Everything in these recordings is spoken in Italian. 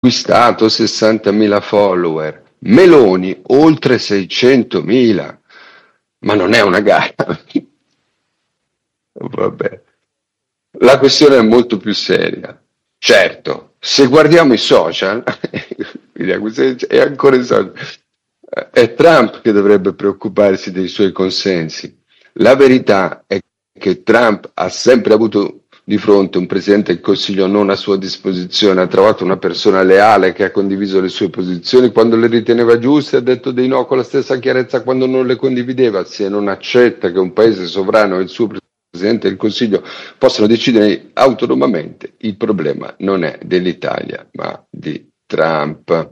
acquistato 60.000 follower, Meloni oltre 600.000, ma non è una gara. Vabbè. La questione è molto più seria. Certo, se guardiamo i social, quindi la questione è ancora i social, è Trump che dovrebbe preoccuparsi dei suoi consensi. La verità è che Trump ha sempre avuto di fronte un presidente del Consiglio non a sua disposizione, ha trovato una persona leale che ha condiviso le sue posizioni quando le riteneva giuste, ha detto dei no con la stessa chiarezza quando non le condivideva. Se non accetta che un paese sovrano e il suo presidente del Consiglio possano decidere autonomamente, il problema non è dell'Italia ma di Trump.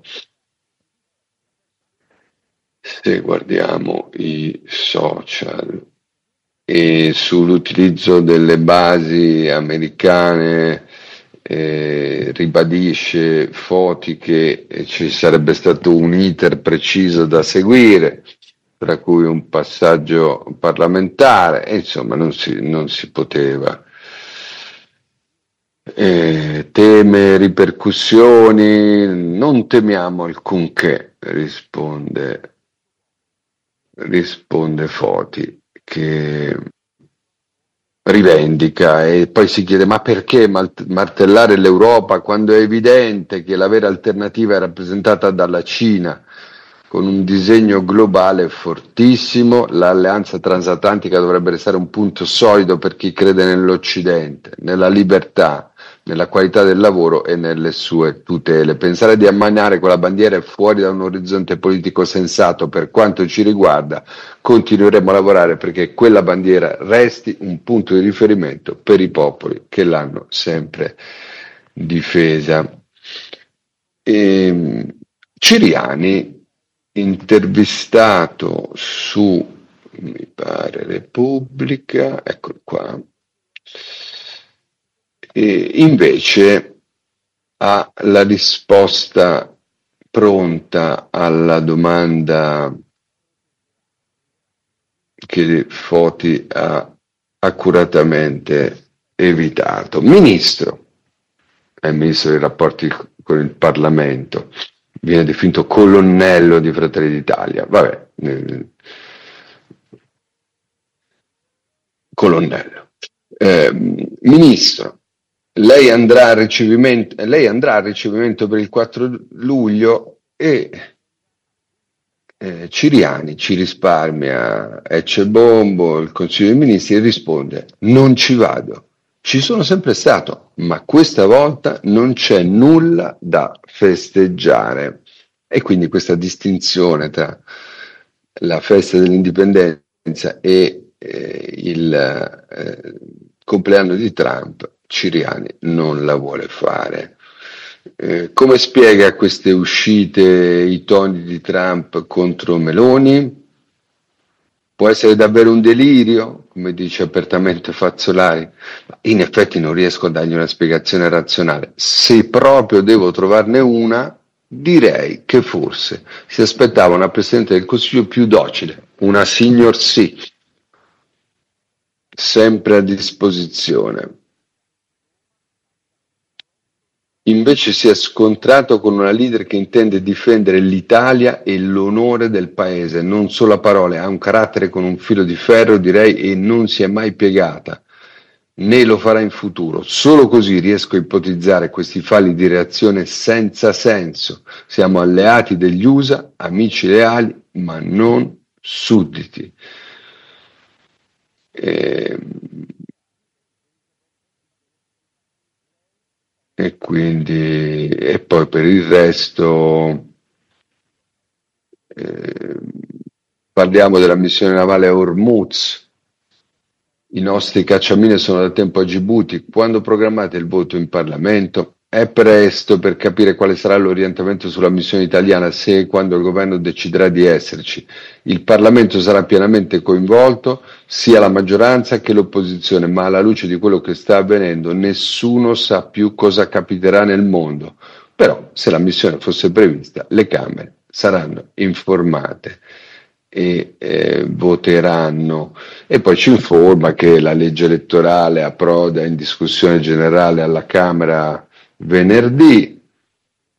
Se guardiamo i social e sull'utilizzo delle basi americane, ribadisce Foti che ci sarebbe stato un iter preciso da seguire, tra cui un passaggio parlamentare, e insomma non si poteva. Teme ripercussioni, non temiamo alcunché, risponde Foti, che rivendica e poi si chiede ma perché martellare l'Europa quando è evidente che la vera alternativa è rappresentata dalla Cina con un disegno globale fortissimo. L'alleanza transatlantica dovrebbe restare un punto solido per chi crede nell'Occidente, nella libertà, nella qualità del lavoro e nelle sue tutele. Pensare di ammanare quella bandiera è fuori da un orizzonte politico sensato. Per quanto ci riguarda, continueremo a lavorare perché quella bandiera resti un punto di riferimento per i popoli che l'hanno sempre difesa. Ciriani, intervistato su, mi pare, Repubblica, eccolo qua, e invece ha la risposta pronta alla domanda che Foti ha accuratamente evitato. Ministro, è il ministro dei rapporti con il Parlamento, viene definito colonnello di Fratelli d'Italia, vabbè, colonnello. Ministro, lei andrà a ricevimento per il 4 luglio e Ciriani ci risparmia Ecce Bombo, il Consiglio dei Ministri, e risponde: non ci vado, ci sono sempre stato, ma questa volta non c'è nulla da festeggiare. E quindi questa distinzione tra la festa dell'indipendenza e il compleanno di Trump, Ciriani non la vuole fare. Come spiega queste uscite i toni di Trump contro Meloni? Può essere davvero un delirio, come dice apertamente Fazzolari? In effetti non riesco a dargli una spiegazione razionale. Se proprio devo trovarne una, direi che forse si aspettava una Presidente del Consiglio più docile, una signor sì, sempre a disposizione. Invece si è scontrato con una leader che intende difendere l'Italia e l'onore del paese, non solo a parole, ha un carattere con un filo di ferro, direi, e non si è mai piegata, né lo farà in futuro. Solo così riesco a ipotizzare questi falli di reazione senza senso. Siamo alleati degli USA, amici leali, ma non sudditi. E quindi, e poi per il resto parliamo della missione navale a Hormuz. I nostri cacciamine sono da tempo a Gibuti. Quando programmate il voto in Parlamento? È presto per capire quale sarà l'orientamento sulla missione italiana, se e quando il governo deciderà di esserci. Il Parlamento sarà pienamente coinvolto, sia la maggioranza che l'opposizione, ma alla luce di quello che sta avvenendo nessuno sa più cosa capiterà nel mondo. Però, se la missione fosse prevista, le Camere saranno informate e voteranno. E poi ci informa che la legge elettorale approda in discussione generale alla Camera venerdì,